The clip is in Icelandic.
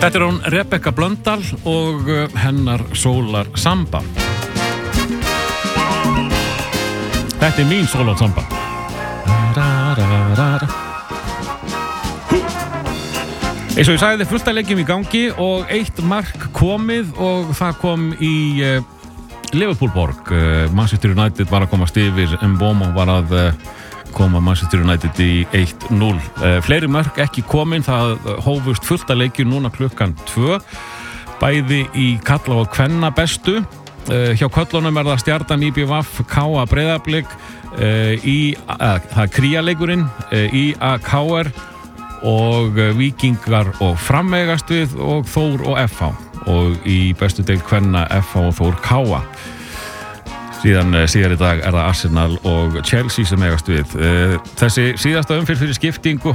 Þetta hún Rebekka Blöndal og hennar Solar Samba. Þetta mín Solar Samba. Eins og ég sagði, fullt af leikjum í gangi og 1 mark komið og það kom í Liverpool-borg. Manchester United var að komast yfir, Mbomo var að koma Manchester United í 1-0. Fleiri mörk ekki komin, það hófust fullt af leikjum núna klukkan 2. Bæði í kalla og kvenna bestu. Hjá köllunum það Stjarnan IBVF, KA Breiðablik, það kríaleikurinn, IA KR og Víkingar og Fram eigast við og Þór og FH. Og í bestu deild kvenna FH og Þór KA. Síðan í dag það Arsenal og Chelsea sem eigast við. Þessi síðasta umferð fyrir skiptingu